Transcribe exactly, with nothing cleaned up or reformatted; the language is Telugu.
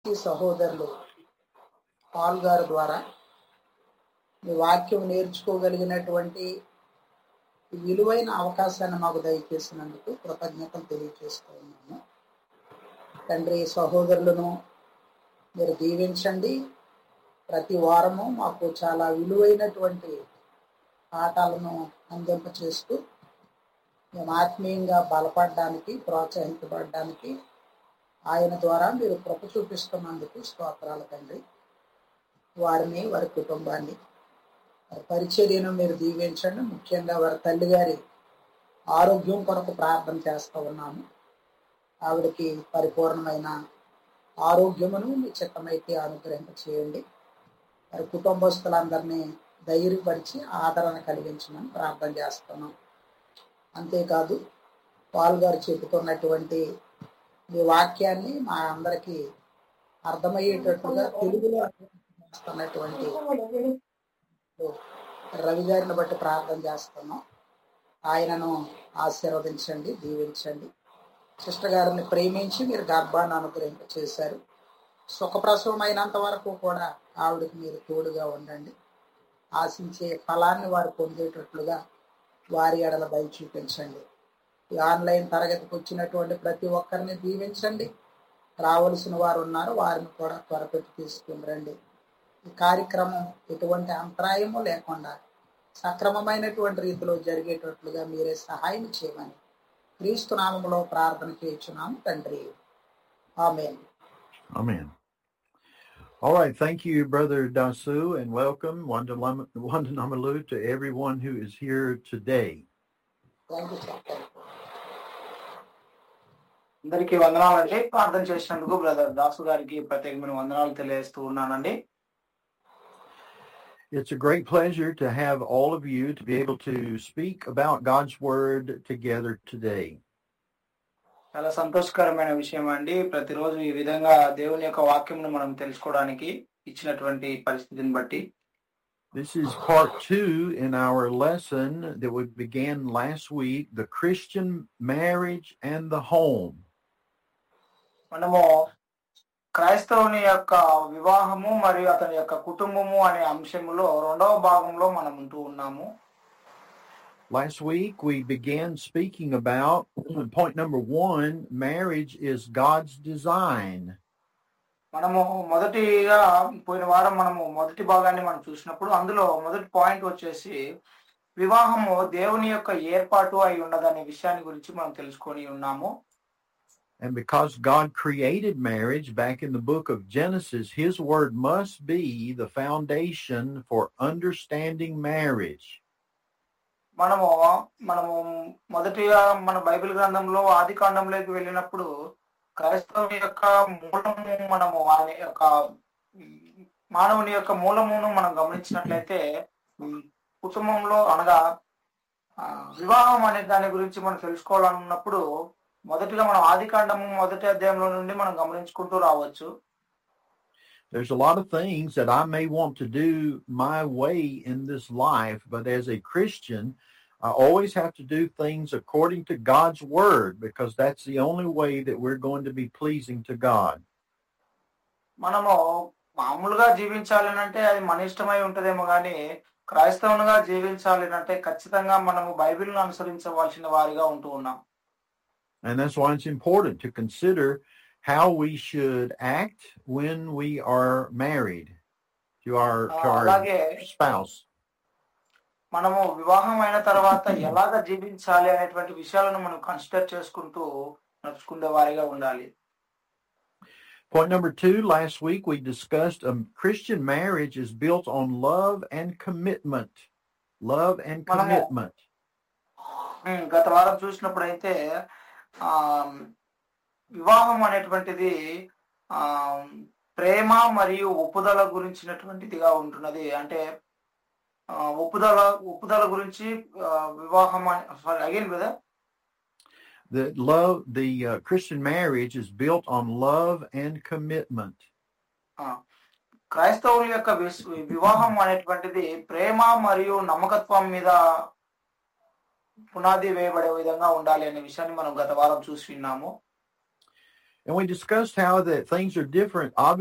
ఈ సహోదరులు పాల్ గారి ద్వారా ఈ వాక్యం నేర్చుకోగలిగినటువంటి విలువైన అవకాశాన్ని మాకు దయచేసినందుకు కృతజ్ఞతలు తెలియజేస్తూ ఉన్నాము. తండ్రి, సహోదరులను మీరు దీవించండి. ప్రతి వారము మాకు చాలా విలువైనటువంటి పాఠాలను అందింప చేస్తూ మేము ఆత్మీయంగా బలపడడానికి, ప్రోత్సహించబడడానికి ఆయన ద్వారా మీరు కృప చూపిస్తున్నందుకు స్తోత్రాలు తండ్రి. వారిని, వారి కుటుంబాన్ని, వారి పరిచర్యను మీరు దీవించండి. ముఖ్యంగా వారి తల్లి గారి ఆరోగ్యం కొరకు ప్రార్థన చేస్తూ ఉన్నాము. ఆవిడకి పరిపూర్ణమైన ఆరోగ్యమును మీ చిత్తమైతే అనుగ్రహింప చేయండి. వారి కుటుంబస్తులందరినీ ధైర్యపరిచి ఆదరణ కలిగించమని ప్రార్థన చేస్తున్నాం. అంతేకాదు, పాల్ గారు చెబుతున్నటువంటి ఈ వాక్యాన్ని మా అందరికీ అర్థమయ్యేటట్టుగా తెలుగులో చేస్తున్నటువంటి రవి గారిని బట్టి ప్రార్థన చేస్తున్నాం. ఆయనను ఆశీర్వదించండి, దీవించండి. సిస్టర్ గారిని ప్రేమించి మీరు గర్భాన్ని అనుగ్రహింప చేశారు. సుఖప్రసవం అయినంత వరకు కూడా ఆవిడకి మీరు తోడుగా ఉండండి. ఆశించే ఫలాన్ని వారు పొందేటట్లుగా వారి ఎడల దయ చూపించండి. ఈ ఆన్లైన్ తరగతికి వచ్చినటువంటి ప్రతి ఒక్కరిని దీవించండి. రావలసిన వారు ఉన్నారు, వారిని కూడా త్వరపెట్టి తీసుకుని రండి. ఈ కార్యక్రమం ఎటువంటి అంతరాయము లేకుండా సక్రమమైనటువంటి రీతిలో జరిగేటట్లుగా మీరే సహాయం చేయమని క్రీస్తు నామములో ప్రార్థన చేయించున్నాము తండ్రి. ఆమేన్. Amen. All right, thank you, Brother Dasu, and welcome, Wanda Namalu, to everyone who is here today. Thank you, sir. అందరికీ వందనాలండి. ప్రార్థన చేసినందుకు బ్రదర్ దాసు గారికి ప్రత్యేకమైన వందనాలు తెలియజేస్తూ ఉన్నానండి. It's a great pleasure to have all of you to be able to speak about God's Word together today. చాలా సంతోషకరమైన విషయం అండి. ప్రతిరోజు ఈ విధంగా దేవుని యొక్క వాక్యంను మనం తెలుసుకోవడానికి ఇచ్చినటువంటి పరిస్థితిని బట్టి. This is part two in our lesson that we began last week, the Christian marriage and the home. మనము క్రైస్తవుని యొక్క వివాహము మరియు అతని యొక్క కుటుంబము అనే అంశములో రెండవ భాగంలో మనం ఉంటూ ఉన్నాము. Last week we began speaking about point number one, marriage is God's design. మనము మొదటిగా పోయిన వారం మనము మొదటి భాగాన్ని మనం చూసినప్పుడు అందులో మొదటి పాయింట్ వచ్చేసి వివాహము దేవుని యొక్క ఏర్పాటు అయి ఉన్నదనే విషయాన్ని గురించి మనం తెలుసుకొని ఉన్నాము. And because God created marriage back in the book of Genesis, his word must be the foundation for understanding marriage. మనము మనము మొదటిగా మన బైబిల్ గ్రంథంలో ఆది కాండంలోకి వెళ్ళినప్పుడు క్రైస్తవుని యొక్క మూలము మనము ఆయన యొక్క మానవుని యొక్క మూలమును మనం గమనించినట్లయితే కుటుంబంలో అనగా వివాహం అనే దాని గురించి మనం తెలుసుకోవాలన్నప్పుడు మొదటిగా మనం ఆది కాండము మొదటి అధ్యాయంలో నుండి మనం గమనించుకుంటూ రావచ్చు. There's a lot of things that I may want to do my way in this life, but as a Christian, I always have to do things according to God's word, because that's the only way that we're going to be pleasing to God. మనము మామూలుగా జీవించాలి అంటే అది మన ఇష్టమై ఉంటదేమో కానీ క్రైస్తవునిగా జీవించాలి అంటే ఖచ్చితంగా మనము బైబిల్ను అనుసరించవలసిన వారిగా ఉంటూ ఉన్నాం. And that's why it's important to consider how we should act when we are married to our, to our spouse. మనము వివాహం అయిన తర్వాత ఎలాగ జీవించాలి అనేటువంటి విషయాలను మనం కన్సిడర్ చేసుకుంటూ నడుచుకునే వారిగా ఉండాలి. Point number two, last week we discussed a Christian marriage is built on love and commitment. Love and commitment. గత వారం చూసినప్పుడు అయితే ఆ వివాహం అనేటువంటిది ఆ ప్రేమ మరియు ఒప్పుదల గురించినటువంటిదిగా ఉంటున్నది. అంటే ఒప్పుదల ఒప్పుదల గురించి వివాహం sorry again brother The love, the uh, Christian marriage is built on love and commitment. క్రైస్తవుల యొక్క వివాహం అనేటువంటిది ప్రేమ మరియు నమ్మకత్వం మీద పునాది వేయబడే విధంగా ఉండాలి అనే విషయాన్ని మనం గత వారం చూసి విన్నాము. And we discussed how that things are different, obviously.